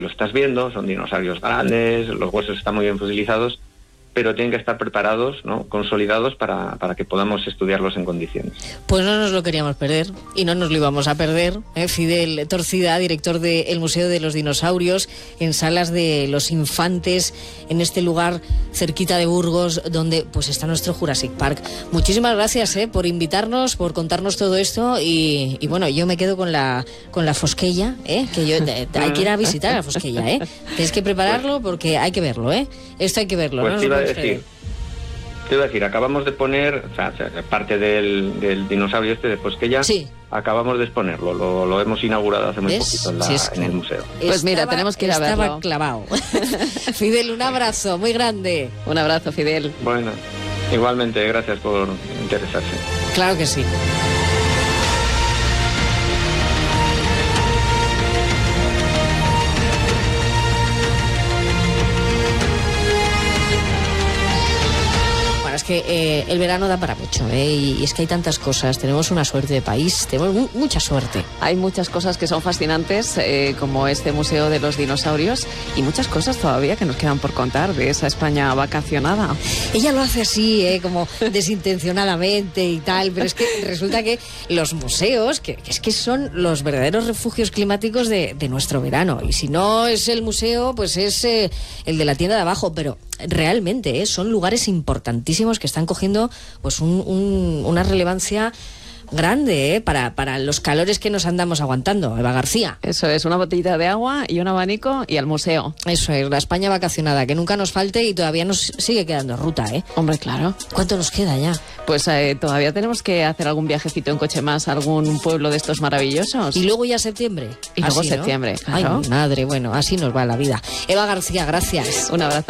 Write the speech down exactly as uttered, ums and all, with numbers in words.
lo estás viendo, son dinosaurios grandes, los huesos están muy bien fosilizados, pero tienen que estar preparados, ¿no?, consolidados para, para que podamos estudiarlos en condiciones. Pues no nos lo queríamos perder y no nos lo íbamos a perder. ¿eh? Fidel Torcida, director del Museo de los Dinosaurios, en Salas de los Infantes, en este lugar cerquita de Burgos, donde pues está nuestro Jurassic Park. Muchísimas gracias ¿eh? por invitarnos, por contarnos todo esto y, y bueno, yo me quedo con la con la Fosquella, ¿eh? que yo de, de, hay que ir a visitar a la Fosquella, ¿eh? Tienes que prepararlo porque hay que verlo, ¿eh? Esto hay que verlo, pues ¿no? Te iba a decir, te iba a decir, acabamos de poner, o sea, parte del, del dinosaurio este de Fosquella, sí. acabamos de exponerlo, lo, lo hemos inaugurado hace muy ¿ves? poquito en, la, sí, es que en el museo. Pues estaba, mira, tenemos que ir a verlo. Estaba clavado. Fidel, un abrazo muy grande. Un abrazo, Fidel. Bueno, igualmente, gracias por interesarse. Claro que sí. Es que eh, el verano da para mucho, ¿eh? y es que hay tantas cosas, tenemos una suerte de país, tenemos mu- mucha suerte. Hay muchas cosas que son fascinantes, eh, como este Museo de los Dinosaurios, y muchas cosas todavía que nos quedan por contar de esa España vacacionada. Ella lo hace así, ¿eh? como desintencionadamente y tal, pero es que resulta que los museos, que, que es que son los verdaderos refugios climáticos de, de nuestro verano, y si no es el museo, pues es eh, el de la tienda de abajo, pero realmente ¿eh? son lugares importantísimos que están cogiendo pues un, un, una relevancia grande ¿eh? para, para los calores que nos andamos aguantando, Eva García. Eso es, una botellita de agua y un abanico y al museo. Eso es, la España vacacionada, que nunca nos falte y todavía nos sigue quedando ruta, ¿eh? Hombre, claro. ¿Cuánto nos queda ya? Pues eh, todavía tenemos que hacer algún viajecito en coche más a algún pueblo de estos maravillosos. Y luego ya septiembre. Y luego así, septiembre, ¿no? claro. Ay, mi madre, bueno, así nos va la vida. Eva García, gracias. Un abrazo.